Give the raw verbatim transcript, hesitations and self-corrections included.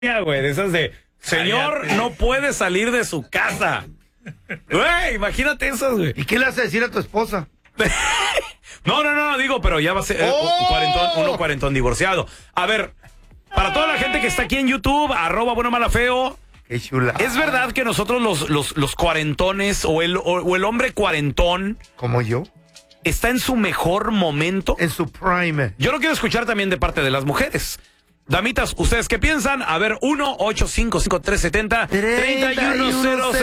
güey, de esas de, señor, Cállate. no puede salir de su casa. Güey, imagínate esas, güey. ¿Y qué le vas a decir a tu esposa? No, no, no, digo, pero ya va a ser eh, ¡Oh! un cuarentón, uno cuarentón divorciado. A ver, para toda la gente que está aquí en YouTube, arroba bueno mala feo, Qué chula. ¿es verdad que nosotros los, los, los cuarentones o el, o, o el hombre cuarentón ¿Como yo? está en su mejor momento? En su prime. Yo lo quiero escuchar también de parte de las mujeres. Damitas, ¿ustedes qué piensan? A ver, uno ocho cinco cinco tres siete cero tres uno cero